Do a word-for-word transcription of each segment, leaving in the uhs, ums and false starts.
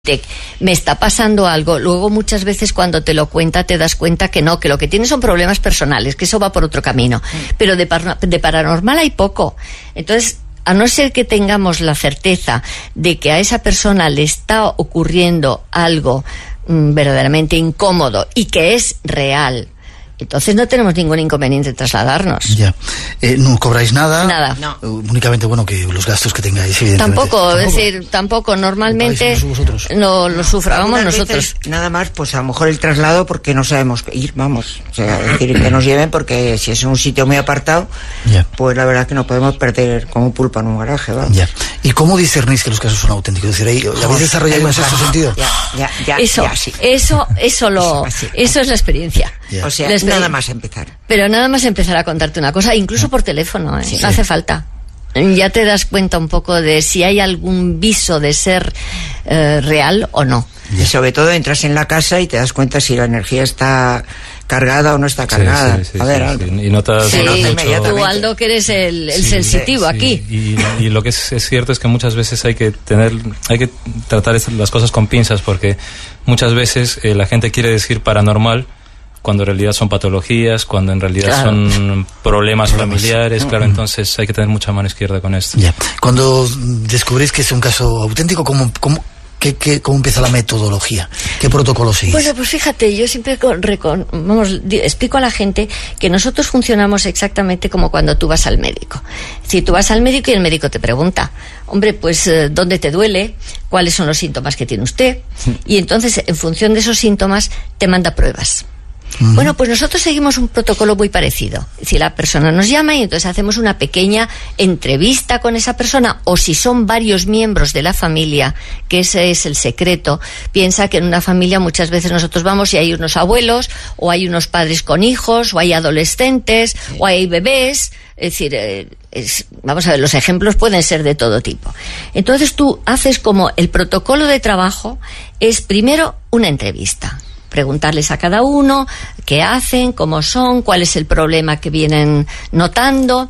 me está pasando algo, luego muchas veces cuando te lo cuenta te das cuenta que no, que lo que tienes son problemas personales, que eso va por otro camino, pero de, par- de paranormal hay poco. Entonces, a no ser que tengamos la certeza de que a esa persona le está ocurriendo algo mmm, verdaderamente incómodo y que es real, entonces no tenemos ningún inconveniente en trasladarnos. Ya. Eh, ¿No cobráis nada? Nada. No. Uh, únicamente, bueno, que los gastos que tengáis, evidentemente. Tampoco, ¿Tampoco? es decir, tampoco, normalmente no lo sufragamos nosotros. Nada más, pues a lo mejor el traslado porque no sabemos ir, vamos. O sea, decir, que nos lleven porque si es un sitio muy apartado, ya. Pues la verdad que no podemos perder como pulpa en un garaje, ¿vale? Ya. ¿Y cómo discernís que los casos son auténticos? Es decir, ahí, ¿habéis desarrollado un sexto sentido? Ya, ya, ya, eso, ya, sí. eso, eso lo, eso, eso es la experiencia. Ya. O sea, la experiencia. Nada más empezar. Pero nada más empezar a contarte una cosa, incluso por teléfono, ¿eh? Sí, no hace falta. Ya te das cuenta un poco de si hay algún viso de ser eh, real o no. Y sobre todo entras en la casa y te das cuenta si la energía está cargada o no está cargada. Sí, sí, sí, a ver, sí, sí. Y notas sí, mucho... tú, Aldo, que eres el, el sí, sensitivo sí, aquí. Y, y lo que es, es cierto es que muchas veces hay que tener, hay que tratar las cosas con pinzas, porque muchas veces eh, la gente quiere decir paranormal cuando en realidad son patologías, cuando en realidad claro. son problemas familiares, claro, entonces hay que tener mucha mano izquierda con esto. Ya. Cuando descubrís que es un caso auténtico, ¿cómo, cómo, qué, qué, cómo empieza la metodología? ¿Qué protocolo seguís? Bueno, pues fíjate, yo siempre con, recon, vamos, explico a la gente que nosotros funcionamos exactamente como cuando tú vas al médico. Si tú vas al médico y el médico te pregunta, hombre, pues, ¿dónde te duele? ¿Cuáles son los síntomas que tiene usted? Y entonces, en función de esos síntomas, te manda pruebas. Uh-huh. Bueno, pues nosotros seguimos un protocolo muy parecido. Si la persona nos llama y entonces hacemos una pequeña entrevista con esa persona, o si son varios miembros de la familia, que ese es el secreto. Piensa que en una familia muchas veces nosotros vamos y hay unos abuelos, o hay unos padres con hijos, o hay adolescentes, sí. o hay bebés. Es decir, eh, es, vamos a ver, los ejemplos pueden ser de todo tipo. Entonces tú haces como el protocolo de trabajo es primero una entrevista. Preguntarles a cada uno qué hacen, cómo son, cuál es el problema que vienen notando.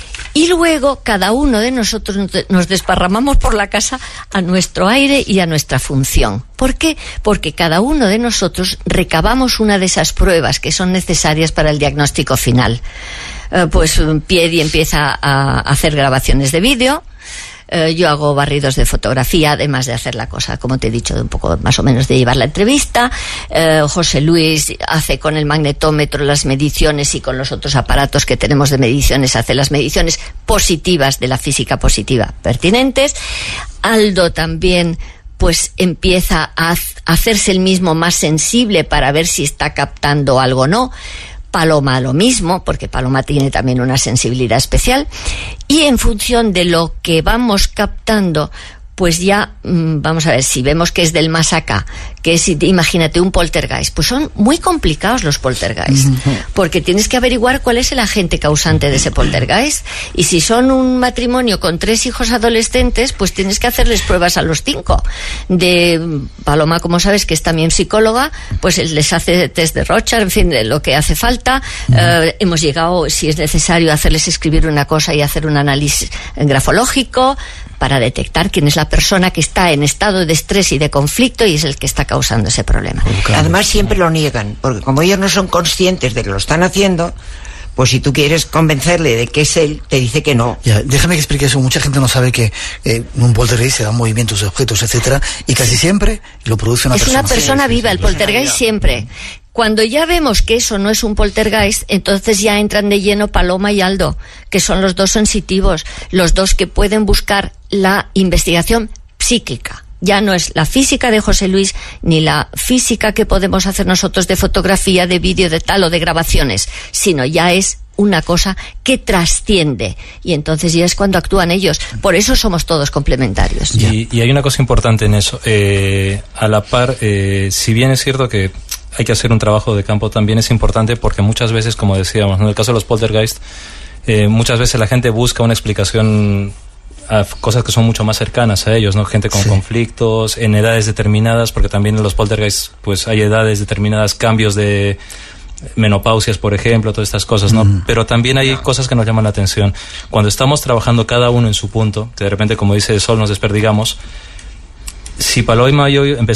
Y luego cada uno de nosotros nos desparramamos por la casa a nuestro aire y a nuestra función. ¿Por qué? Porque cada uno de nosotros recabamos una de esas pruebas que son necesarias para el diagnóstico final. Eh, pues Piedi empieza a hacer grabaciones de vídeo. Uh, yo hago barridos de fotografía, además de hacer la cosa, como te he dicho, de un poco más o menos de llevar la entrevista. Uh, José Luis hace con el magnetómetro las mediciones y con los otros aparatos que tenemos de mediciones hace las mediciones positivas de la física positiva pertinentes. Aldo también pues empieza a hacerse el mismo más sensible para ver si está captando algo o no. Paloma lo mismo, porque Paloma tiene también una sensibilidad especial, y en función de lo que vamos captando, pues ya, mmm, vamos a ver, si vemos que es del más acá, que es, imagínate, un poltergeist, pues son muy complicados los poltergeist, uh-huh. porque tienes que averiguar cuál es el agente causante de ese poltergeist, y si son un matrimonio con tres hijos adolescentes, pues tienes que hacerles pruebas a los cinco. De Paloma, como sabes, que es también psicóloga, pues les hace test de Rorschach, en fin, de lo que hace falta. Uh-huh. Eh, hemos llegado, si es necesario, a hacerles escribir una cosa y hacer un análisis grafológico, para detectar quién es la persona que está en estado de estrés y de conflicto y es el que está causando ese problema. Además siempre lo niegan, porque como ellos no son conscientes de que lo están haciendo, pues si tú quieres convencerle de que es él, te dice que no. Ya, déjame que explique eso. Mucha gente no sabe que eh, en un poltergeist se dan movimientos de objetos, etcétera, y casi siempre lo produce una es persona. Es una persona sí, viva, sí, sí, el poltergeist siempre. Cuando ya vemos que eso no es un poltergeist, entonces ya entran de lleno Paloma y Aldo, que son los dos sensitivos, los dos que pueden buscar la investigación psíquica. Ya no es la física de José Luis, ni la física que podemos hacer nosotros de fotografía, de vídeo, de tal o de grabaciones, sino ya es una cosa que trasciende, y entonces ya es cuando actúan ellos. Por eso somos todos complementarios. Y, y hay una cosa importante en eso. Eh, a la par, eh, si bien es cierto que hay que hacer un trabajo de campo, también es importante porque muchas veces, como decíamos, en el caso de los poltergeist, eh, muchas veces la gente busca una explicación a cosas que son mucho más cercanas a ellos, ¿no? Gente con sí. conflictos, en edades determinadas, porque también en los poltergeist pues hay edades determinadas, cambios de menopausias, por ejemplo, todas estas cosas, ¿no? Mm. Pero también hay cosas que nos llaman la atención. Cuando estamos trabajando cada uno en su punto, que de repente, como dice Sol, nos desperdigamos, si Paloma y yo